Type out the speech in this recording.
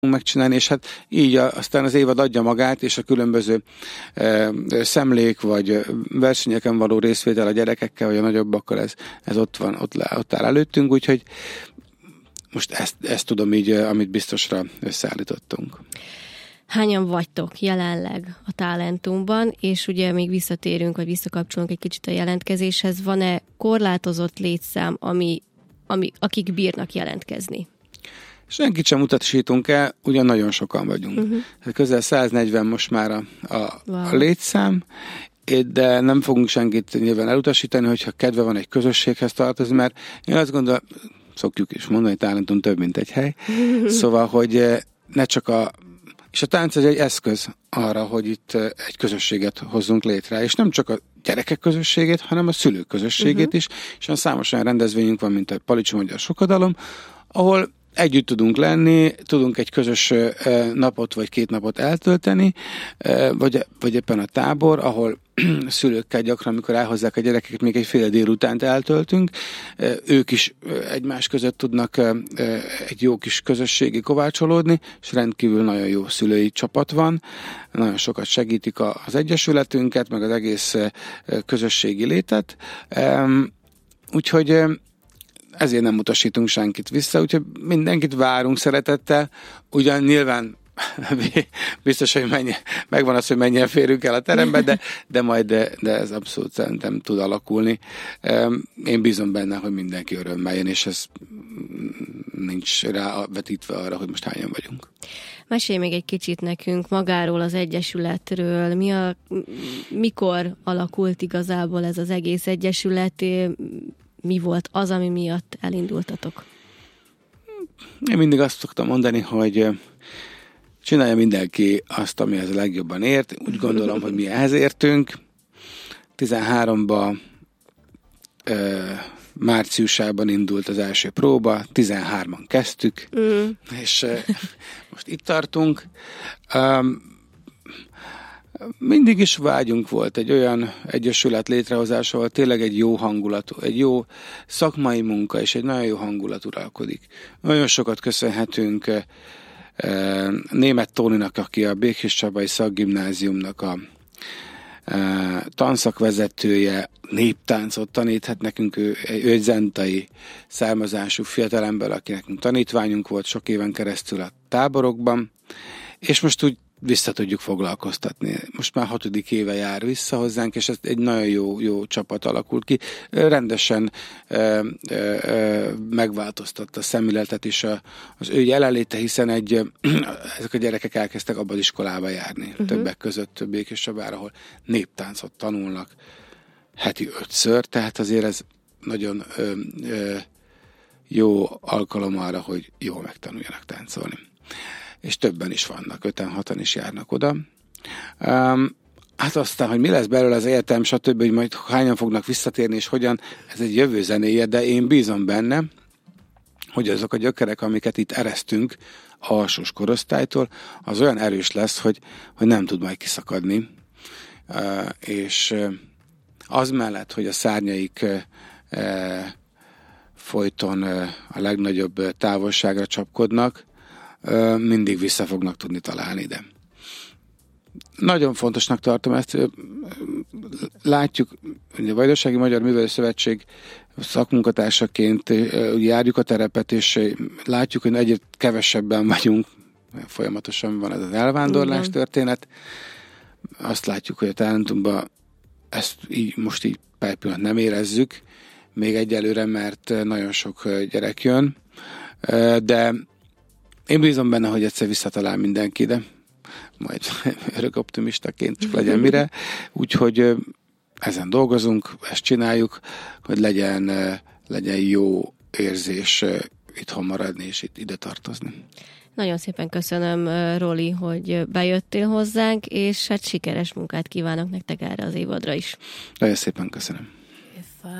megcsinálni, és hát így aztán az évad adja magát, és a különböző szemlék, vagy versenyeken való részvétel a gyerekekkel, vagy a nagyobbakkal, ez ott áll előttünk, úgyhogy most ezt tudom így, amit biztosra összeállítottunk. Hányan vagytok jelenleg a Talentumban, és ugye még visszakapcsolunk egy kicsit a jelentkezéshez, van-e korlátozott létszám, akik bírnak jelentkezni? Senkit sem utasítunk el, ugyan nagyon sokan vagyunk. Közel 140 most már a létszám, de nem fogunk senkit nyilván elutasítani, hogyha kedve van egy közösséghez tartozni, mert én azt gondolom, szokjuk is mondani, Talentum több, mint egy hely. Szóval, hogy ne csak és a tánc egy eszköz arra, hogy itt egy közösséget hozzunk létre, és nem csak a gyerekek közösségét, hanem a szülők közösségét is, és számos olyan rendezvényünk van, mint a Palicsi Magyar Sokadalom, ahol együtt tudunk lenni, tudunk egy közös napot vagy 2 napot eltölteni, vagy éppen a tábor, ahol szülőkkel gyakran, amikor elhozzák a gyerekeket, még egy fél délutánt eltöltünk. Ők is egymás között tudnak egy jó kis közösségi kovácsolódni, és rendkívül nagyon jó szülői csapat van. Nagyon sokat segítik az egyesületünket, meg az egész közösségi létet. Úgyhogy ezért nem utasítunk senkit vissza, úgyhogy mindenkit várunk szeretettel. Ugyan nyilván biztos, hogy megvan az, hogy mennyien férünk el a terembe, de ez abszolút szerintem tud alakulni. Én bízom benne, hogy mindenki örömmel jön, és ez nincs rávetítve arra, hogy most hányan vagyunk. Mesélj még egy kicsit nekünk magáról, az egyesületről. Mikor alakult igazából ez az egész egyesület? Mi volt az, ami miatt elindultatok? Én mindig azt szoktam mondani, hogy csinálja mindenki azt, amihez a legjobban ért. Úgy gondolom, hogy mi ehhez értünk. 13-ban márciusában indult az első próba, 13-an kezdtük, és most itt tartunk. Mindig is vágyunk volt egy olyan egyesület létrehozása, ahol tényleg egy jó hangulat, egy jó szakmai munka és egy nagyon jó hangulat uralkodik. Nagyon sokat köszönhetünk Németh Tóninak, aki a Békés Csabai Szakgimnáziumnak a tanszakvezetője, néptáncot tanít, hát nekünk ő egy zentai származású fiatalember, aki nekünk tanítványunk volt sok éven keresztül a táborokban, és most úgy vissza tudjuk foglalkoztatni. Most már 6. éve jár vissza hozzánk, és ez egy nagyon jó csapat alakult ki. Rendesen megváltoztatta a szemléletet is az ő jelenléte, hiszen ezek a gyerekek elkezdtek abban az iskolába járni. Többek között Békés Csabára, ahol néptáncot tanulnak heti 5-ször, tehát azért ez nagyon jó alkalom arra, hogy jól megtanuljanak táncolni. És többen is vannak, 5-6-an is járnak oda. Hát aztán, hogy mi lesz belőle az egyetem, stb., hogy majd hányan fognak visszatérni, és hogyan, ez egy jövő zenéje, de én bízom benne, hogy azok a gyökerek, amiket itt eresztünk a alsós korosztálytól, az olyan erős lesz, hogy nem tud majd kiszakadni. És az mellett, hogy a szárnyaik folyton a legnagyobb távolságra csapkodnak, mindig vissza fognak tudni találni ide. Nagyon fontosnak tartom ezt, látjuk, hogy a Vajdasági Magyar Művelő Szövetség szakmunkatársaként járjuk a terepet, és látjuk, hogy egyre kevesebben vagyunk, folyamatosan van ez az elvándorlás történet. Azt látjuk, hogy a Talentumban ezt most így per pillanat nem érezzük, még egyelőre, mert nagyon sok gyerek jön, de én bízom benne, hogy egyszer visszatalál mindenki ide, majd örök optimistaként csak legyen mire, úgyhogy ezen dolgozunk, ezt csináljuk, hogy legyen jó érzés itthon maradni és itt ide tartozni. Nagyon szépen köszönöm, Roli, hogy bejöttél hozzánk, és hát sikeres munkát kívánok nektek erre az évadra is. Nagyon szépen köszönöm.